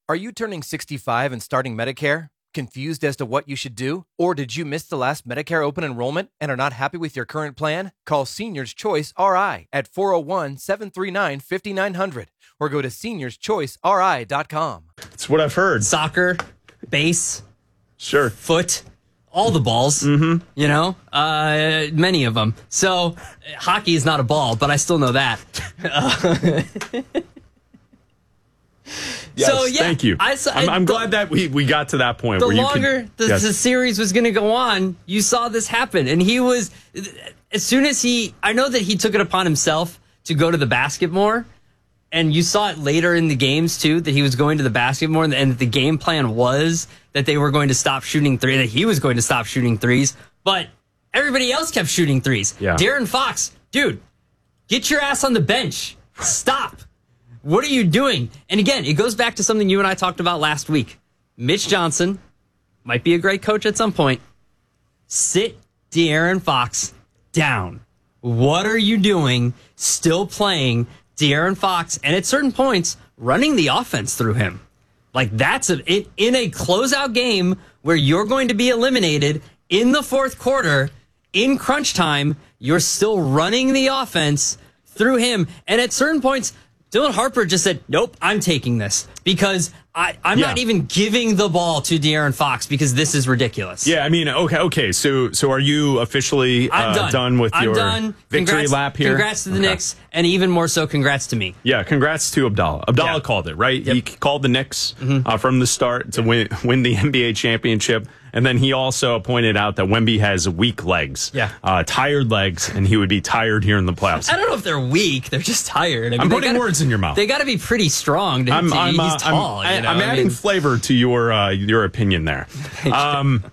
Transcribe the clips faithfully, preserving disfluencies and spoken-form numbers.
Are you turning sixty-five and starting Medicare? Confused as to what you should do? Or did you miss the last Medicare open enrollment and are not happy with your current plan? Call Seniors Choice R I at four oh one, seven three nine, five nine zero zero or go to seniors choice r i dot com. That's what I've heard. Soccer, base, sure, foot, all the balls, mm-hmm. you know, uh, many of them. So hockey is not a ball, but I still know that. Uh, Yes, so, yeah, thank you. I, I, I'm, I'm the, glad that we, we got to that point. The where longer you could, the, yes. the series was going to go on, you saw this happen. And he was, as soon as he, I know that he took it upon himself to go to the basket more. And you saw it later in the games, too, that he was going to the basket more. And, and the game plan was that they were going to stop shooting three, that he was going to stop shooting threes. But everybody else kept shooting threes. Yeah. De'Aaron Fox, dude, get your ass on the bench. Stop. What are you doing? And again, it goes back to something you and I talked about last week. Mitch Johnson might be a great coach at some point. Sit De'Aaron Fox down. What are you doing still playing De'Aaron Fox and at certain points running the offense through him? Like that's a, it, in a closeout game where you're going to be eliminated in the fourth quarter in crunch time, you're still running the offense through him. And at certain points, Dylan Harper just said, nope, I'm taking this because I, I'm yeah. not even giving the ball to De'Aaron Fox because this is ridiculous. Yeah, I mean, okay, okay. So, so are you officially uh, I'm done. done with I'm your done. victory congrats, lap here? Congrats to the okay. Knicks, and even more so, congrats to me. Yeah, congrats to Abdallah. Abdallah yeah. called it, right? Yep. He called the Knicks mm-hmm. uh, from the start to yeah. win win the N B A championship. And then he also pointed out that Wemby has weak legs, yeah. uh, tired legs, and he would be tired here in the playoffs. I don't know if they're weak. They're just tired. I mean, I'm putting gotta, words in your mouth. They got to be pretty strong to, I'm, to I'm, he's uh, tall. I'm, you know? I'm adding I mean, flavor to your uh, your opinion there. Um,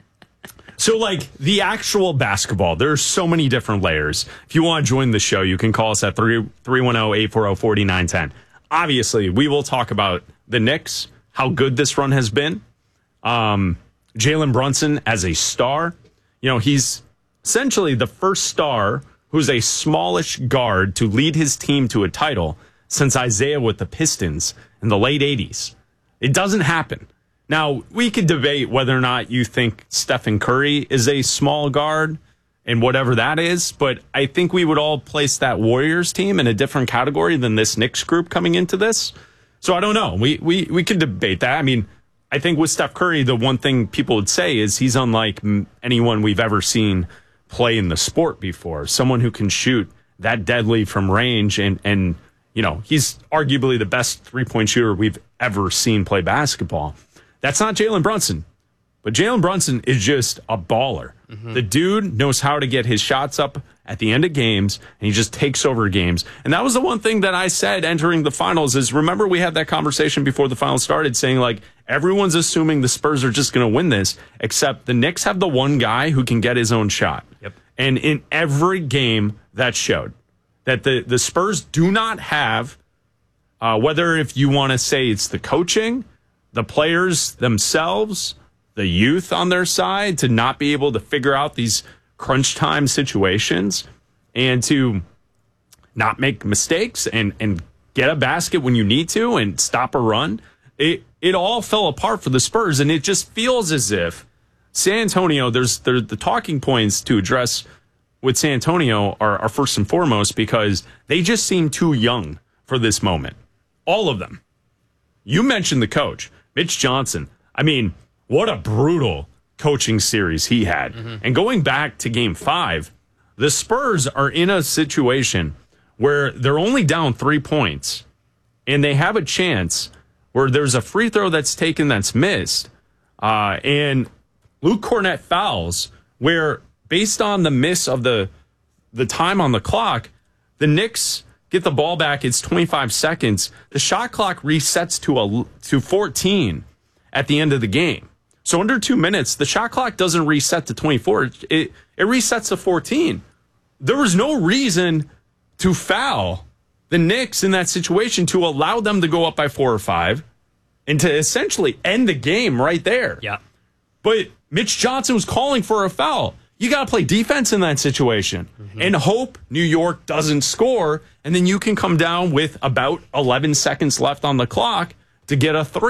so, like, the actual basketball, there's so many different layers. If you want to join the show, you can call us at three one zero, eight four zero, four nine one zero. Obviously, we will talk about the Knicks, how good this run has been. Um, Jalen Brunson as a star. You know, he's essentially the first star who's a smallish guard to lead his team to a title since Isaiah with the Pistons in the late eighties. It doesn't happen. Now, we could debate whether or not you think Stephen Curry is a small guard and whatever that is, but I think we would all place that Warriors team in a different category than this Knicks group coming into this. So I don't know. We we we could debate that. I mean, I think with Steph Curry, the one thing people would say is he's unlike anyone we've ever seen play in the sport before. Someone who can shoot that deadly from range. And, and you know, he's arguably the best three-point shooter we've ever seen play basketball. That's not Jalen Brunson. But Jalen Brunson is just a baller. Mm-hmm. The dude knows how to get his shots up at the end of games, and he just takes over games. And that was the one thing that I said entering the finals is, remember we had that conversation before the finals started saying, like, everyone's assuming the Spurs are just going to win this, except the Knicks have the one guy who can get his own shot. Yep. And in every game that showed that the, the Spurs do not have, uh, whether if you want to say it's the coaching, the players themselves, the youth on their side, to not be able to figure out these crunch time situations and to not make mistakes and, and get a basket when you need to and stop a run. It it all fell apart for the Spurs, and it just feels as if San Antonio, there's, there's the talking points to address with San Antonio are, are first and foremost because they just seem too young for this moment. All of them. You mentioned the coach, Mitch Johnson. I mean, what a brutal coaching series he had. Mm-hmm. And going back to game five, the Spurs are in a situation where they're only down three points and they have a chance where there's a free throw that's taken that's missed. Uh, and Luke Cornett fouls where, based on the miss of the the time on the clock, the Knicks get the ball back. It's twenty-five seconds. The shot clock resets to a to fourteen at the end of the game. So under two minutes, the shot clock doesn't reset to twenty-four. It, it resets to fourteen. There was no reason to foul the Knicks in that situation to allow them to go up by four or five and to essentially end the game right there. Yeah. But Mitch Johnson was calling for a foul. You got to play defense in that situation mm-hmm. and hope New York doesn't score, and then you can come down with about eleven seconds left on the clock to get a three.